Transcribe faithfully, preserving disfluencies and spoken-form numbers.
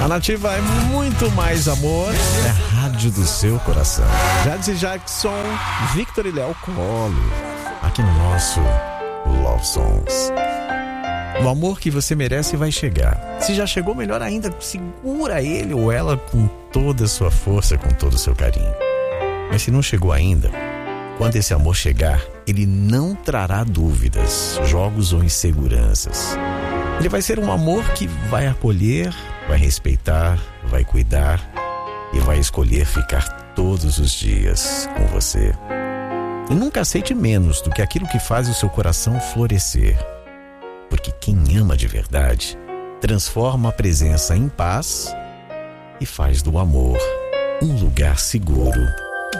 A Nativa é muito mais amor, é a rádio do seu coração. Jadson Jackson, Victor e Léo Colo, aqui no nosso Love Songs. O amor que você merece vai chegar. Se já chegou, melhor ainda, segura ele ou ela com toda a sua força, com todo o seu carinho. Mas se não chegou ainda, quando esse amor chegar, ele não trará dúvidas, jogos ou inseguranças. Ele vai ser um amor que vai acolher, vai respeitar, vai cuidar e vai escolher ficar todos os dias com você. E nunca aceite menos do que aquilo que faz o seu coração florescer. Porque quem ama de verdade transforma a presença em paz e faz do amor um lugar seguro